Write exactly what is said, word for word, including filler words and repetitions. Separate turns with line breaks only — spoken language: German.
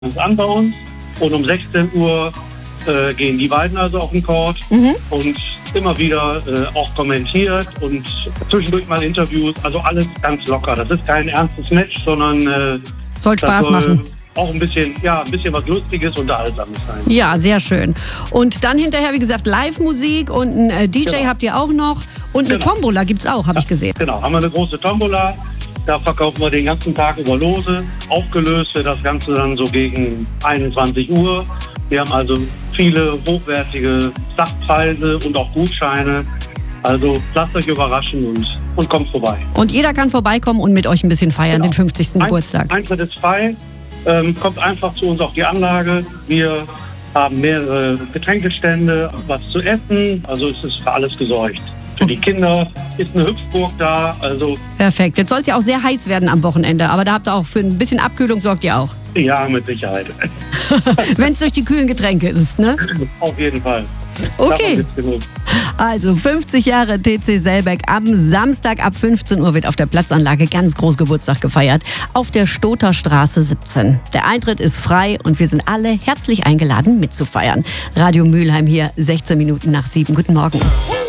uns an bei uns. Und um sechzehn Uhr äh, gehen die beiden also auf den Court mhm. und immer wieder äh, auch kommentiert und zwischendurch mal Interviews. Also alles ganz locker. Das ist kein ernstes Match, sondern äh,
soll Spaß soll machen.
Auch ein bisschen, ja, ein bisschen was Lustiges und Unterhaltsames sein.
Ja, sehr schön. Und dann hinterher, wie gesagt, Live-Musik und ein äh, D J genau. habt ihr auch noch. Und eine
genau.
Tombola gibt's auch, habe ja, ich gesehen.
Genau, haben wir eine große Tombola. Da verkaufen wir den ganzen Tag über Lose. Aufgelöst wird das Ganze dann so gegen einundzwanzig Uhr. Wir haben also viele hochwertige Sachpreise und auch Gutscheine. Also lasst euch überraschen und, und kommt vorbei.
Und jeder kann vorbeikommen und mit euch ein bisschen feiern, genau. den fünfzigsten
Ein,
Geburtstag.
Eintritt ist frei. Ähm, kommt einfach zu uns auf die Anlage. Wir haben mehrere Getränkestände, was zu essen. Also es ist für alles gesorgt. Für die Kinder ist eine Hüpfburg da. Also
perfekt. Jetzt soll es ja auch sehr heiß werden am Wochenende. Aber da habt ihr auch für ein bisschen Abkühlung, sorgt ihr auch.
Ja, mit Sicherheit.
Wenn es durch die kühlen Getränke ist, ne?
Auf jeden Fall.
Okay. Also fünfzig Jahre T C Selbeck. Am Samstag ab fünfzehn Uhr wird auf der Platzanlage ganz groß Geburtstag gefeiert. Auf der Stother Straße siebzehn. Der Eintritt ist frei und wir sind alle herzlich eingeladen mitzufeiern. Radio Mülheim hier, sechzehn Minuten nach sieben. Guten Morgen.